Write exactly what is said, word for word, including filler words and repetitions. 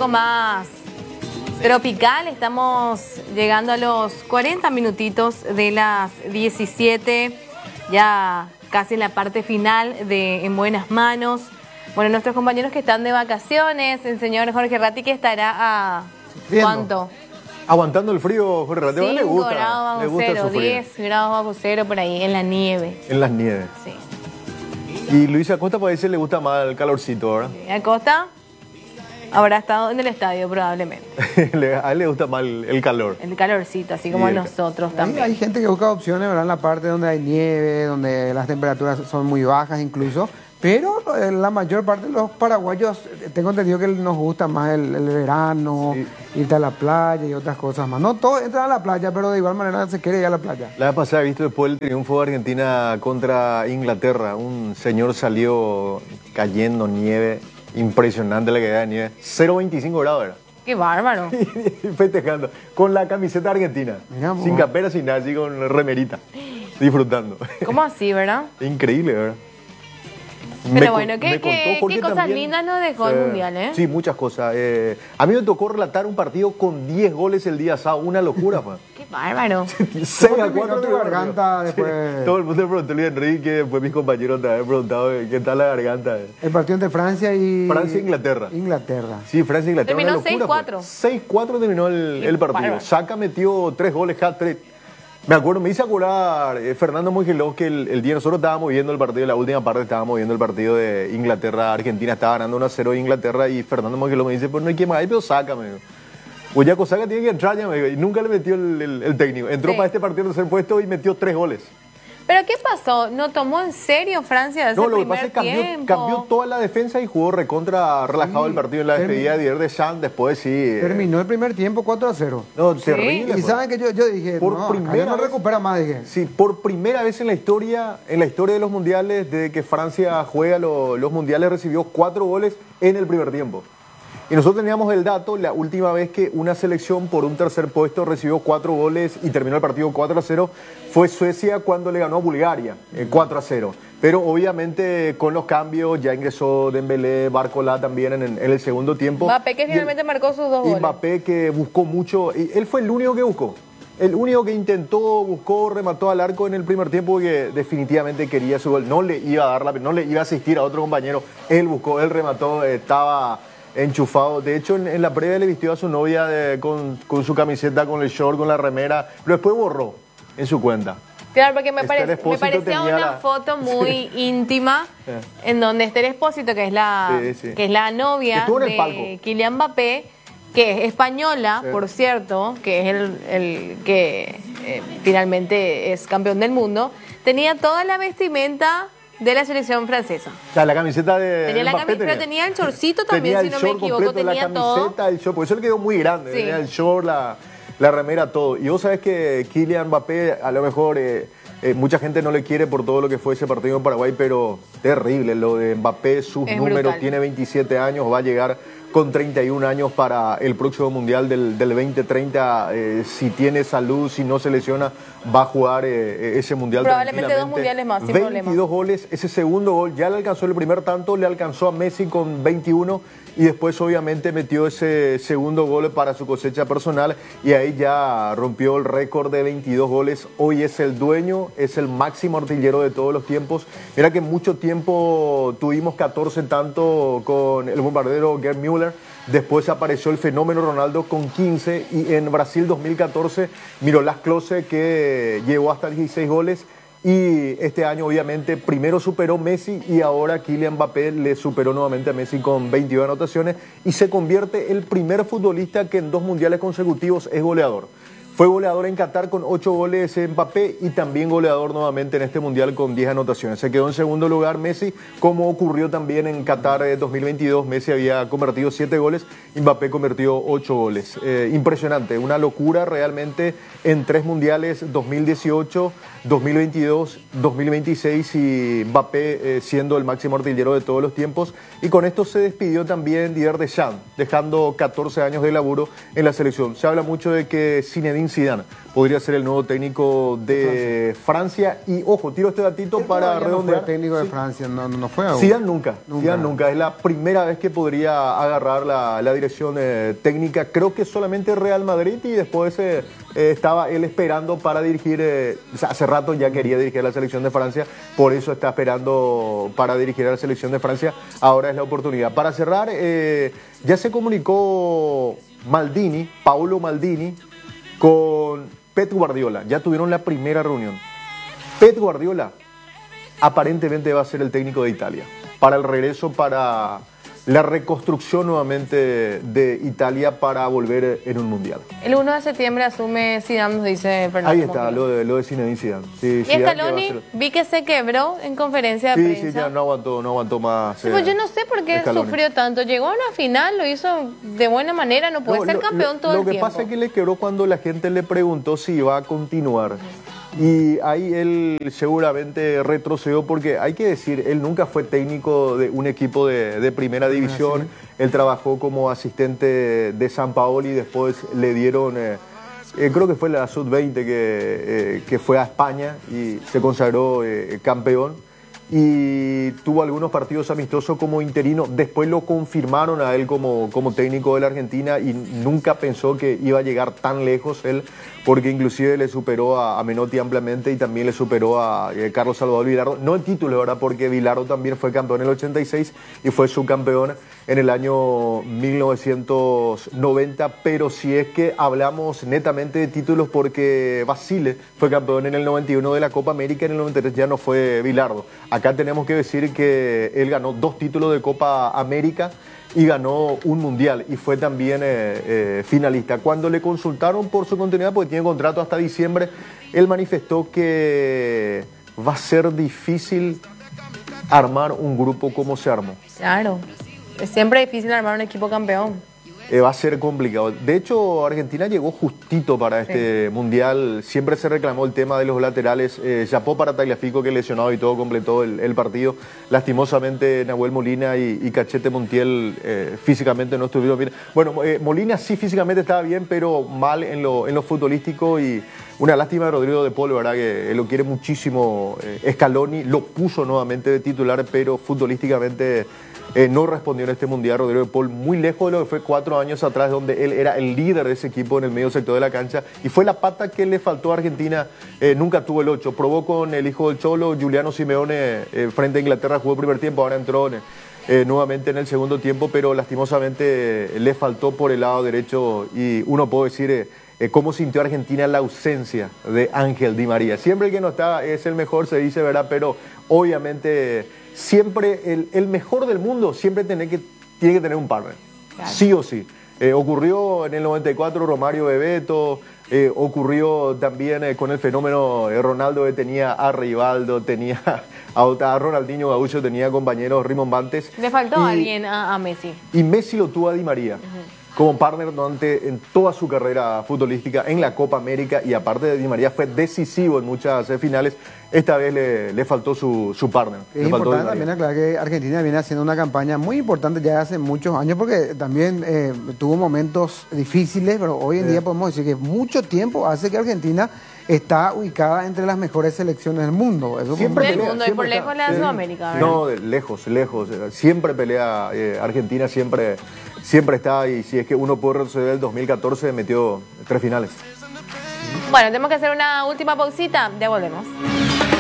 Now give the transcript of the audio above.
poco más tropical. Estamos llegando a los cuarenta minutitos de las diecisiete, ya casi en la parte final de En Buenas Manos. Bueno, nuestros compañeros que están de vacaciones, el señor Jorge Ratti, que estará a... Viendo. ¿Cuánto? Aguantando el frío, Jorge Ratti. Le gusta, grados bajo le gusta cero, sufrir. diez grados bajo cero por ahí, en la nieve. En las nieves. Sí. Y Luisa Acosta parece que le gusta más el calorcito, ¿verdad? Sí. Acosta habrá estado en el estadio probablemente. A él le gusta más el, el calor. El calorcito, así como a nosotros Hay, también. hay gente que busca opciones, ¿verdad? En la parte donde hay nieve, donde las temperaturas son muy bajas incluso. Pero eh, la mayor parte de los paraguayos, eh, tengo entendido que nos gusta más el, el verano, sí. Irte a la playa y otras cosas más. No todos entran a la playa, pero de igual manera se quiere ir a la playa. La vez pasada he visto después del triunfo de Argentina contra Inglaterra. Un señor salió cayendo nieve, impresionante la caída de nieve. cero coma veinticinco grados era. ¡Qué bárbaro! Festejando, con la camiseta argentina. Mirá, sin capera, sin nada, así con remerita. Disfrutando. ¿Cómo así, verdad? Increíble, ¿verdad? Pero me, bueno, ¿qué, me qué, contó, qué cosas también, lindas nos dejó eh, el Mundial, eh? Sí, muchas cosas. Eh, a mí me tocó relatar un partido con diez goles el día sábado, una locura, pues. ¡Qué bárbaro! seis a cuatro tu garganta después. Sí, todo el mundo me preguntó, Luis Enrique, después mis compañeros te habían preguntado qué tal la garganta. El partido entre Francia y... Francia e Inglaterra. Inglaterra. Sí, Francia e Inglaterra. Terminó seis cuatro. seis cuatro terminó el, el partido. Bárbaro. Saka metió tres goles, hat-trick. Me acuerdo, me hice acordar eh, Fernando Mugeló que el, el día nosotros estábamos viendo el partido, la última parte estábamos viendo el partido de Inglaterra-Argentina, estaba ganando uno a cero Inglaterra y Fernando Mugeló me dice, pues no hay que más, pero saca, me dijo. Pues ya Saka tiene que entrar ya, me dijo, y nunca le metió el, el, el técnico. Entró Sí. para este partido de tercer puesto y metió tres goles. ¿Pero qué pasó? ¿No tomó en serio Francia ese No, lo que primer pasa es que cambió, tiempo? cambió toda la defensa y jugó recontra relajado Sí, el partido en la despedida de Didier Deschamps, después sí... eh, Terminó el primer tiempo cuatro a cero. No, Sí. terrible. Y pues. saben que yo, yo dije, Por no, acá primera ya no vez- recupera más, dije. Sí, por primera vez en la historia, en la historia de los mundiales, desde que Francia juega lo- los mundiales, recibió cuatro goles en el primer tiempo. Y nosotros teníamos el dato, la última vez que una selección por un tercer puesto recibió cuatro goles y terminó el partido cuatro a cero, fue Suecia cuando le ganó a Bulgaria, eh, cuatro a cero. Pero obviamente con los cambios ya ingresó Dembélé, Barcola también en, en el segundo tiempo. Mbappé, que Y el- finalmente marcó sus dos y goles. Mbappé que buscó mucho, y él fue el único que buscó. El único que intentó, buscó, remató al arco en el primer tiempo que definitivamente quería su gol. No le iba a dar la, no le iba a asistir a otro compañero. Él buscó, él remató, estaba enchufado. De hecho, en, en la previa le vistió a su novia de- con, con su camiseta, con el short, con la remera. Pero después borró en su cuenta. Claro, porque me, Esther parec- me Espósito parecía tenía una la- foto muy íntima Eh. en donde Esther Espósito, que es la, Sí, sí. que es la novia Estuvo en el de palco. Kylian Mbappé, que es española, Sí. por cierto, que es el, el que eh, finalmente es campeón del mundo, tenía toda la vestimenta de la selección francesa. O sea, la camiseta de Tenía la Mbappé cami- pero tenía el shortcito también, tenía si el no me short equivoco, completo, tenía la todo. camiseta, el short, por eso le quedó muy grande, Sí. tenía el short, la, la remera, todo. Y vos sabés que Kylian Mbappé, a lo mejor eh, eh, mucha gente no le quiere por todo lo que fue ese partido en Paraguay, pero terrible lo de Mbappé, sus Es números, brutal. tiene veintisiete años, va a llegar con treinta y un años para el próximo Mundial del, del veinte treinta. Eh, si tiene salud, si no se lesiona, va a jugar eh, ese Mundial Probablemente dos tranquilamente. mundiales más, sin veintidós problema. goles, ese segundo gol ya le alcanzó el primer tanto, le alcanzó a Messi con veintiuno y después obviamente metió ese segundo gol para su cosecha personal y ahí ya rompió el récord de veintidós goles. Hoy es el dueño, es el máximo artillero de todos los tiempos. Mira que mucho tiempo tuvimos catorce tanto con el bombardero Gerd Müller. Después apareció el fenómeno Ronaldo con quince y en Brasil dos mil catorce Mirolás Klose que llegó hasta dieciséis goles y este año obviamente primero superó Messi y ahora Kylian Mbappé le superó nuevamente a Messi con veintidós anotaciones y se convierte el primer futbolista que en dos mundiales consecutivos es goleador. Fue goleador en Qatar con ocho goles en Mbappé y también goleador nuevamente en este mundial con diez anotaciones. Se quedó en segundo lugar Messi, como ocurrió también en Qatar eh, dos mil veintidós. Messi había convertido siete goles, Mbappé convirtió ocho goles. Eh, impresionante, una locura realmente en tres mundiales, dos mil dieciocho, dos mil veintidós, dos mil veintiséis y Mbappé eh, siendo el máximo artillero de todos los tiempos. Y con esto se despidió también Didier Deschamps, dejando catorce años de laburo en la selección. Se habla mucho de que Zinedine Zidane podría ser el nuevo técnico de Francia. Y ojo, tiro este datito para redondear. No fue técnico de Francia, no, no fue aún. Zidane nunca, nunca. Zidane nunca. Es la primera vez que podría agarrar la, la dirección eh, técnica. Creo que solamente Real Madrid y después eh, eh, estaba él esperando para dirigir. Eh, o sea, hace rato ya quería dirigir a la selección de Francia, por eso está esperando para dirigir a la selección de Francia. Ahora es la oportunidad. Para cerrar, eh, ya se comunicó Maldini, Paolo Maldini, con Pep Guardiola. Ya tuvieron la primera reunión. Pep Guardiola aparentemente va a ser el técnico de Italia para el regreso, para la reconstrucción nuevamente de Italia para volver en un mundial. El uno de septiembre asume Zidane, nos dice Fernando. Ahí está, lo de, lo de Zinedine Zidane. Sí, y Zidane Scaloni, ser... vi que se quebró en conferencia de sí, prensa. Sí, ya no aguantó, no aguantó más. Sí, pues yo no sé por qué Scaloni. sufrió tanto. Llegó a una final, lo hizo de buena manera, no puede No, ser lo, campeón lo, todo lo el que tiempo. pasa es que le quebró cuando la gente le preguntó si iba a continuar. Y ahí él seguramente retrocedió porque hay que decir, él nunca fue técnico de un equipo de, de primera división. Ah, sí. Él trabajó como asistente de San Paoli y después le dieron, eh, eh, creo que fue la sub veinte que, eh, que fue a España y se consagró eh, campeón. Y tuvo algunos partidos amistosos como interino. Después lo confirmaron a él como, como técnico de la Argentina y nunca pensó que iba a llegar tan lejos él, porque inclusive le superó a, a Menotti ampliamente y también le superó a eh, Carlos Salvador Vilardo. No el título, ¿verdad? Porque Vilardo también fue campeón en el ochenta y seis y fue subcampeón en el año mil novecientos noventa. Pero si es que hablamos netamente de títulos, porque Basile fue campeón en el noventa y uno de la Copa América, en el noventa y tres ya no fue Vilardo. Acá tenemos que decir que él ganó dos títulos de Copa América y ganó un mundial y fue también eh, eh, finalista. Cuando le consultaron por su continuidad, porque tiene contrato hasta diciembre, él manifestó que va a ser difícil armar un grupo como se armó. Claro, es siempre difícil armar un equipo campeón. Eh, va a ser complicado. De hecho, Argentina llegó justito para este sí. mundial. Siempre se reclamó el tema de los laterales. Eh, chapó para Tagliafico, que lesionado y todo completó el, el partido. Lastimosamente, Nahuel Molina y, y Cachete Montiel eh, físicamente no estuvieron bien. Bueno, eh, Molina sí físicamente estaba bien, pero mal en lo, en lo futbolístico. Y una lástima de Rodrigo de Paul, ¿verdad? Que lo quiere muchísimo eh, Scaloni. Lo puso nuevamente de titular, pero futbolísticamente Eh, no respondió en este mundial. Rodrigo de Paul, muy lejos de lo que fue cuatro años atrás, donde él era el líder de ese equipo en el medio sector de la cancha, y fue la pata que le faltó a Argentina. Eh, nunca tuvo el ocho. Probó con el hijo del Cholo, Giuliano Simeone, eh, frente a Inglaterra, jugó el primer tiempo, ahora entró eh, nuevamente en el segundo tiempo, pero lastimosamente eh, le faltó por el lado derecho. Y uno puede decir eh, eh, cómo sintió Argentina la ausencia de Ángel Di María. Siempre el que no está es el mejor, se dice, ¿verdad? Pero obviamente siempre el, el mejor del mundo siempre tiene que, tiene que tener un partner, claro. Sí o sí. Eh, ocurrió en el noventa y cuatro Romario Bebeto, eh, ocurrió también eh, con el fenómeno eh, Ronaldo, que tenía a Rivaldo, tenía a, a Ronaldinho Gaúcho, tenía compañeros rimbombantes. Le faltó y, a alguien a, a Messi. Y Messi lo tuvo a Di María. Uh-huh. Como partner durante en toda su carrera futbolística en la Copa América, y aparte de Di María fue decisivo en muchas eh, finales. Esta vez le, le faltó su, su partner. Es le faltó importante también aclarar que Argentina viene haciendo una campaña muy importante ya hace muchos años, porque también eh, tuvo momentos difíciles, pero hoy en sí. día podemos decir que mucho tiempo hace que Argentina está ubicada entre las mejores selecciones del mundo. Eso siempre del pelea, mundo y por está, lejos la de Sudamérica, ¿verdad? No, de lejos, lejos. Siempre pelea eh, Argentina, siempre, siempre está, y si es que uno puede retroceder, el dos mil catorce metió tres finales. Bueno, tenemos que hacer una última pausita, ya volvemos.